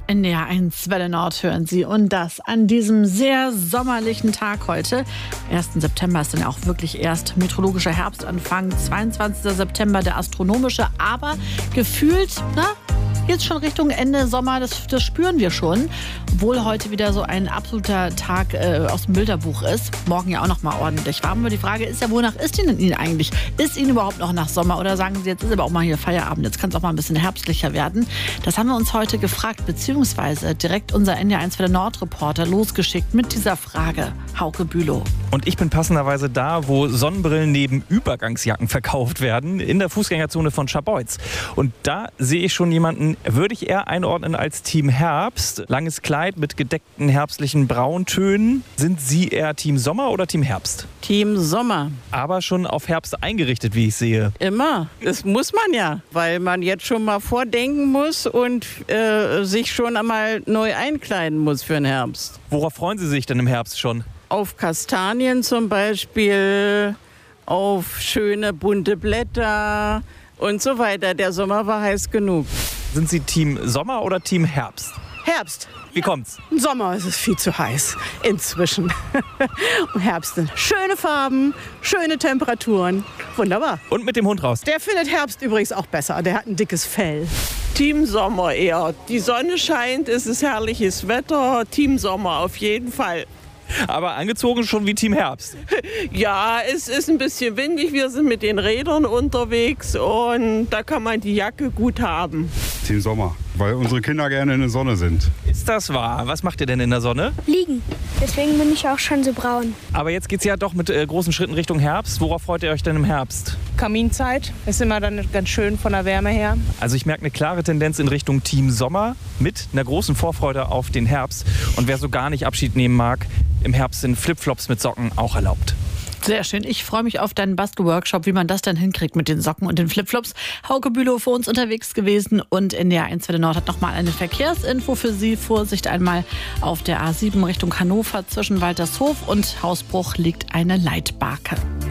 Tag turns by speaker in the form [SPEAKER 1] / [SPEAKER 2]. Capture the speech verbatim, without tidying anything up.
[SPEAKER 1] N D R eins Welle Nord hören Sie. Und das an diesem sehr sommerlichen Tag heute. ersten September ist dann ja auch wirklich erst meteorologischer Herbstanfang. zweiundzwanzigster September der astronomische. Aber gefühlt, na, jetzt schon Richtung Ende Sommer, das, das spüren wir schon. Obwohl heute wieder so ein absoluter Tag äh, aus dem Bilderbuch ist. Morgen ja auch noch mal ordentlich warm. Aber die Frage ist ja, wonach ist Ihnen, Ihnen eigentlich? Ist Ihnen überhaupt noch nach Sommer? Oder sagen Sie, jetzt ist aber auch mal hier Feierabend, jetzt kann es auch mal ein bisschen herbstlicher werden? Das haben wir uns heute gefragt, beziehungsweise direkt unser N D R eins Welle Nord Reporter losgeschickt mit dieser Frage. Hauke Bülow.
[SPEAKER 2] Und ich bin passenderweise da, wo Sonnenbrillen neben Übergangsjacken verkauft werden, in der Fußgängerzone von Scharbeutz. Und da sehe ich schon jemanden, würde ich eher einordnen als Team Herbst. Langes Kleid mit gedeckten herbstlichen Brauntönen. Sind Sie eher Team Sommer oder Team Herbst?
[SPEAKER 3] Team Sommer.
[SPEAKER 2] Aber schon auf Herbst eingerichtet, wie ich sehe.
[SPEAKER 3] Immer. Das muss man ja, weil man jetzt schon mal vordenken muss und äh, sich schon einmal neu einkleiden muss für den Herbst.
[SPEAKER 2] Worauf freuen Sie sich denn im Herbst schon?
[SPEAKER 3] Auf Kastanien zum Beispiel, auf schöne bunte Blätter und so weiter. Der Sommer war heiß genug.
[SPEAKER 2] Sind Sie Team Sommer oder Team Herbst?
[SPEAKER 4] Herbst.
[SPEAKER 2] Wie kommt's?
[SPEAKER 4] Im Sommer ist es viel zu heiß. Inzwischen. Im Herbst sind schöne Farben, schöne Temperaturen. Wunderbar.
[SPEAKER 2] Und mit dem Hund raus?
[SPEAKER 4] Der findet Herbst übrigens auch besser. Der hat ein dickes Fell.
[SPEAKER 5] Team Sommer eher. Die Sonne scheint, es ist herrliches Wetter. Team Sommer auf jeden Fall.
[SPEAKER 2] Aber angezogen schon wie Team Herbst.
[SPEAKER 5] Ja, es ist ein bisschen windig. Wir sind mit den Rädern unterwegs und da kann man die Jacke gut haben.
[SPEAKER 6] Team Sommer, weil unsere Kinder gerne in der Sonne sind.
[SPEAKER 2] Ist das wahr? Was macht ihr denn in der Sonne?
[SPEAKER 7] Liegen. Deswegen bin ich auch schon so braun.
[SPEAKER 2] Aber jetzt geht's ja doch mit äh, großen Schritten Richtung Herbst. Worauf freut ihr euch denn im Herbst?
[SPEAKER 8] Kaminzeit ist immer dann ganz schön von der Wärme her.
[SPEAKER 2] Also ich merke eine klare Tendenz in Richtung Team Sommer mit einer großen Vorfreude auf den Herbst. Und wer so gar nicht Abschied nehmen mag, im Herbst sind Flipflops mit Socken auch erlaubt.
[SPEAKER 1] Sehr schön. Ich freue mich auf deinen Bastelworkshop, wie man das dann hinkriegt mit den Socken und den Flipflops. Hauke Bülow für uns unterwegs gewesen und N D R eins Welle Nord hat nochmal eine Verkehrsinfo für Sie. Vorsicht einmal auf der A sieben Richtung Hannover zwischen Waltershof und Hausbruch liegt eine Leitbarke.